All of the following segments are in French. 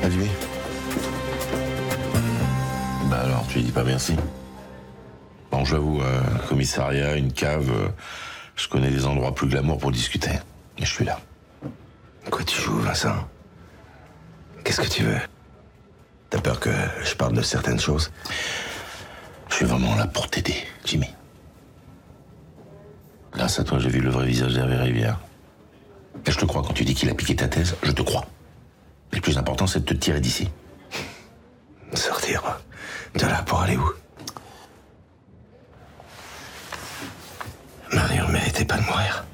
Ah, Jimmy. Bah alors, tu dis pas merci. Bon, j'avoue, un commissariat, une cave, je connais des endroits plus glamour pour discuter. Et je suis là. Quoi tu joues, Vincent? Qu'est-ce que tu veux? T'as peur que je parle de certaines choses? Je suis vraiment là pour t'aider, Jimmy. Grâce à toi, j'ai vu le vrai visage d'Hervé Rivière. Et je te crois quand tu dis qu'il a piqué ta thèse, je te crois. Et le plus important, c'est de te tirer d'ici. Sortir de là pour aller où? Marion méritait pas de mourir.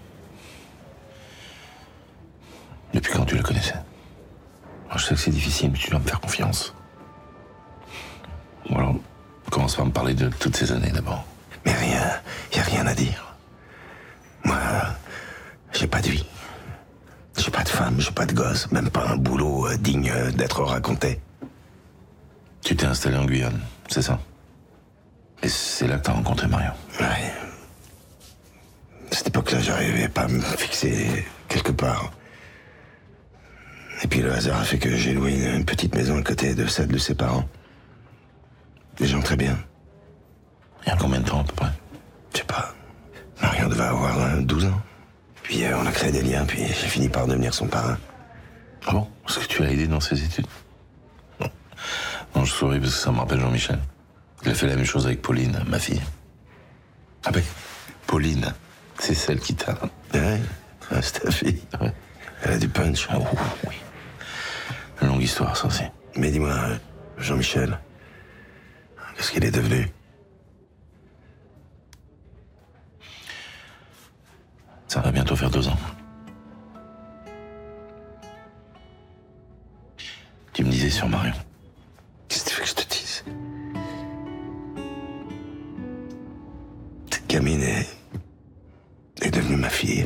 Depuis quand tu la connaissais? Alors, je sais que c'est difficile, mais tu dois me faire confiance. Bon alors, commence par me parler de toutes ces années d'abord. Mais y a rien à dire. Moi, j'ai pas de vie. J'ai pas de femme, j'ai pas de gosse, même pas un boulot digne d'être raconté. Tu t'es installé en Guyane, c'est ça? Et c'est là que t'as rencontré Marion. Ouais. À cette époque-là, j'arrivais pas à me fixer quelque part. Et puis le hasard a fait que j'ai loué une petite maison à côté de celle de ses parents. Des gens très bien. Il y a combien de temps à peu près? Je sais pas. Marion devait avoir 12 ans. Puis on a créé des liens, puis j'ai fini par devenir son parrain. Ah bon? Est-ce que tu l'as aidé dans ses études? Non. Non, je souris parce que ça me rappelle Jean-Michel. Il a fait la même chose avec Pauline, ma fille. Ah ben, Pauline, c'est celle qui t'a... Ouais, c'est ta fille. Ouais. Elle a du punch. Ah oui. Longue histoire, ça aussi. Mais dis-moi, Jean-Michel, qu'est-ce qu'il est devenu? Ça va bientôt faire 2 ans. Tu me disais sur Marion. Qu'est-ce que tu veux que je te dise? Cette gamine est devenue ma fille.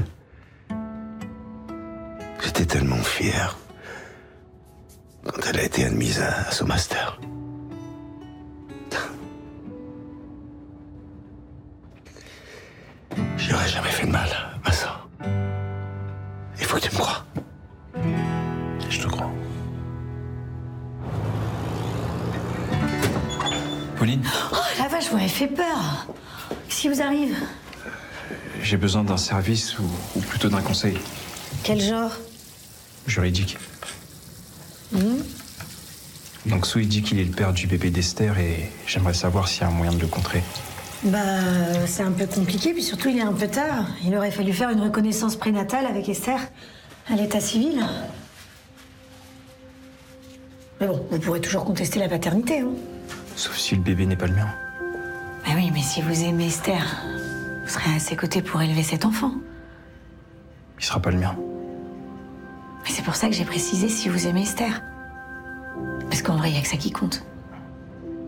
J'étais tellement fier quand elle a été admise à son master. J'y aurais jamais fait de mal, Vincent. Il faut que tu me crois. Je te crois. Pauline, Oh la vache, vous m'avez fait peur. Qu'est-ce qui vous arrive? j'ai besoin d'un service ou plutôt d'un conseil Quel genre? juridique. Donc Souy dit qu'il est le père du bébé d'Esther et j'aimerais savoir s'il y a un moyen de le contrer. Bah, c'est un peu compliqué, puis surtout il est un peu tard. Il aurait fallu faire une reconnaissance prénatale avec Esther à l'état civil. Mais bon, vous pourrez toujours contester la paternité, hein. Sauf si le bébé n'est pas le mien. Bah oui, mais si vous aimez Esther, vous serez à ses côtés pour élever cet enfant. Il sera pas le mien. Mais c'est pour ça que j'ai précisé si vous aimez Esther. Parce qu'en vrai, il n'y a que ça qui compte.